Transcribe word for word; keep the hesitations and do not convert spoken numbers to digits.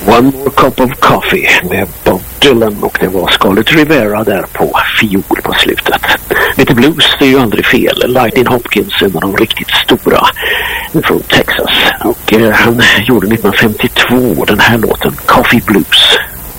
One More Cup of Coffee med Bob Dylan, och det var Scarlett Rivera där på fiol på slutet. Lite blues, det är ju aldrig fel. Lightning Hopkins, en av de riktigt stora från Texas, och eh, han gjorde nittonhundrafemtiotvå den här låten Coffee Blues.